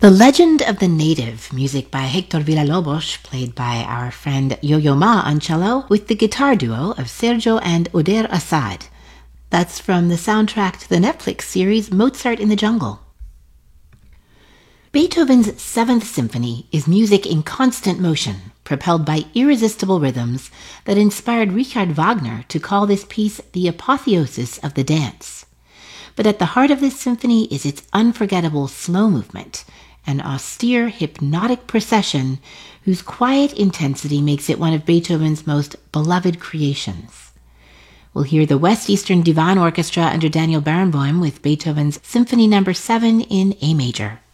The Legend of the Native, music by Hector Villalobos, played by our friend Yo-Yo Ma on cello, with the guitar duo of Sergio and Oder Assad. That's from the soundtrack to the Netflix series Mozart in the Jungle. Beethoven's Seventh Symphony is music in constant motion, propelled by irresistible rhythms that inspired Richard Wagner to call this piece the apotheosis of the dance. But at the heart of this symphony is its unforgettable slow movement, an austere, hypnotic procession whose quiet intensity makes it one of Beethoven's most beloved creations. We'll hear the West Eastern Divan Orchestra under Daniel Barenboim with Beethoven's Symphony No. 7 in A major.